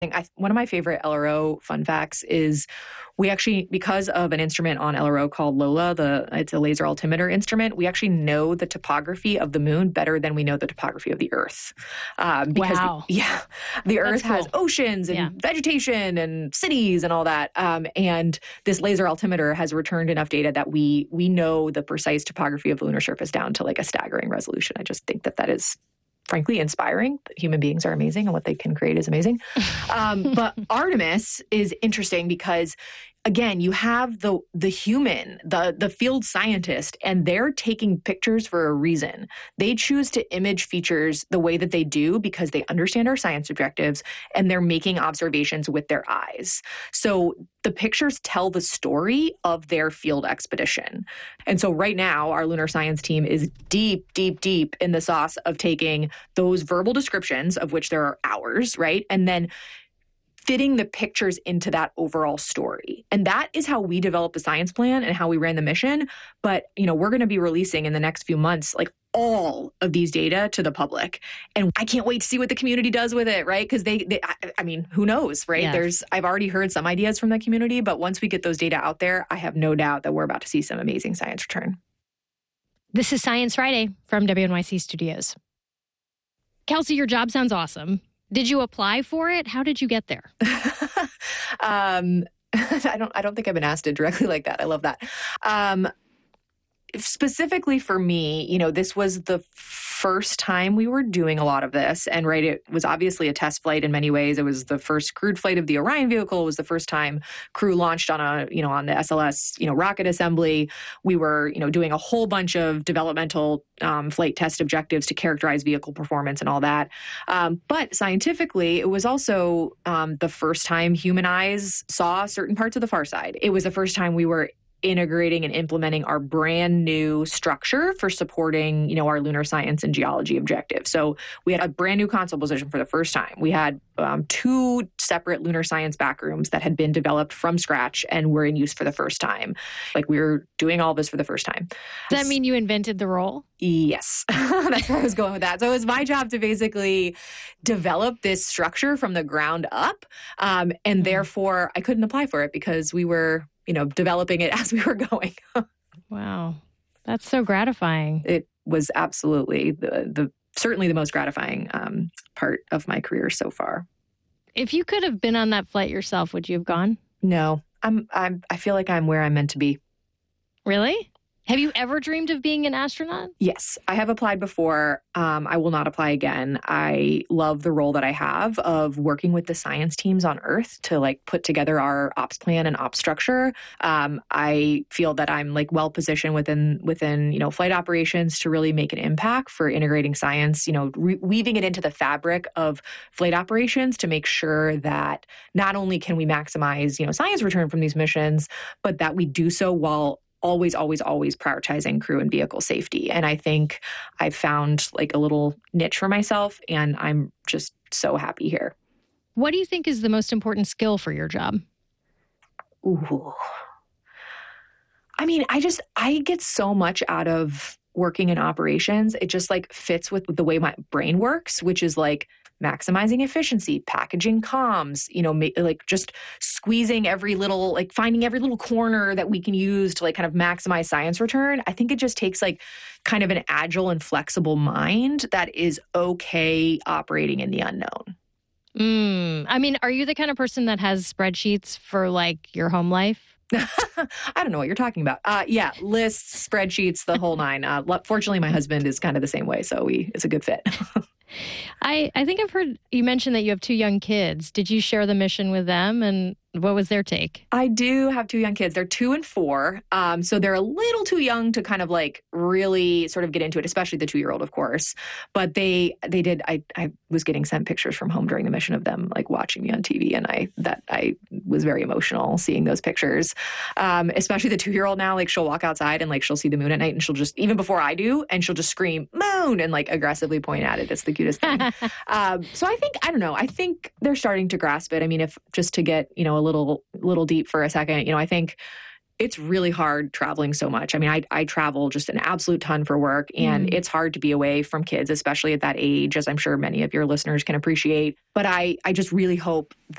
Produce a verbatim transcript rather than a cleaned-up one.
I, one of my favorite L R O fun facts is we actually, because of an instrument on L R O called LOLA, the it's a laser altimeter instrument, we actually know the topography of the moon better than we know the topography of the Earth. Um, because wow. The, yeah, the Earth cool. has oceans and yeah. vegetation and cities and all that. Um, and this laser altimeter has returned enough data that we we know the precise topography of the lunar surface down to like a staggering resolution. I just think that that is frankly inspiring. Human beings are amazing and what they can create is amazing. Um, but Artemis is interesting because, again, you have the the human, the the field scientist, and they're taking pictures for a reason. They choose to image features the way that they do because they understand our science objectives and they're making observations with their eyes. So the pictures tell the story of their field expedition. And so right now, our lunar science team is deep, deep, deep in the sauce of taking those verbal descriptions, of which there are hours, right? And then fitting the pictures into that overall story. And that is how we developed the science plan and how we ran the mission. But, you know, we're going to be releasing in the next few months, like all of these data to the public. And I can't wait to see what the community does with it, right? Because they, they I, I mean, who knows, right? Yes. There's, I've already heard some ideas from the community, but once we get those data out there, I have no doubt that we're about to see some amazing science return. This is Science Friday from W N Y C Studios. Kelsey, your job sounds awesome. Did you apply for it? How did you get there? um, I don't. I don't think I've been asked it directly like that. I love that. Um, specifically for me, you know, this was the first time we were doing a lot of this, and right, it was obviously a test flight in many ways. It was the first crewed flight of the Orion vehicle. It was the first time crew launched on a, you know, on the S L S, you know, rocket assembly. We were, you know, doing a whole bunch of developmental um, flight test objectives to characterize vehicle performance and all that. Um, but scientifically, it was also um, the first time human eyes saw certain parts of the far side. It was the first time we were integrating and implementing our brand new structure for supporting, you know, our lunar science and geology objectives. So we had a brand new console position for the first time. We had um, two separate lunar science backrooms that had been developed from scratch and were in use for the first time. Like we were doing all this for the first time. Does that mean you invented the role? Yes, that's where I was going with that. So it was my job to basically develop this structure from the ground up. Um, and therefore I couldn't apply for it because we were, you know, developing it as we were going. Wow. That's so gratifying. It was absolutely the, the certainly the most gratifying um, part of my career so far. If you could have been on that flight yourself, would you have gone? No, I'm, I'm, I feel like I'm where I'm meant to be. Really? Have you ever dreamed of being an astronaut? Yes, I have applied before. Um, I will not apply again. I love the role that I have of working with the science teams on Earth to like put together our ops plan and ops structure. Um, I feel that I'm like well positioned within within you know flight operations to really make an impact for integrating science. You know, re- weaving it into the fabric of flight operations to make sure that not only can we maximize you know science return from these missions, but that we do so while always, always, always prioritizing crew and vehicle safety. And I think I've found like a little niche for myself, and I'm just so happy here. What do you think is the most important skill for your job? Ooh. I mean, I just, I get so much out of working in operations. It just like fits with the way my brain works, which is like maximizing efficiency, packaging comms, you know, ma- like just squeezing every little, like finding every little corner that we can use to like kind of maximize science return. I think it just takes like kind of an agile and flexible mind that is okay operating in the unknown. Mm. I mean, are you the kind of person that has spreadsheets for like your home life? I don't know what you're talking about. Uh, yeah, lists, spreadsheets, the whole nine. Uh, fortunately, my husband is kind of the same way, so we it's a good fit. I, I think I've heard you mention that you have two young kids. Did you share the mission with them, and what was their take? I do have two young kids. They're two and four. Um, so they're a little too young to kind of like really sort of get into it, especially the two-year-old, of course. But they they did. I, I was getting sent pictures from home during the mission of them like watching me on T V, and I that I was very emotional seeing those pictures. Um, especially the two-year-old now, like she'll walk outside and like she'll see the moon at night, and she'll just even before I do, and she'll just scream moon and like aggressively point at it. It's the cutest thing. um, so I think I don't know. I think they're starting to grasp it. I mean, if just to get you know a little little deep for a second, you know, I think it's really hard traveling so much. I mean, I, I travel just an absolute ton for work, and mm. it's hard to be away from kids, especially at that age, as I'm sure many of your listeners can appreciate. But I, I just really hope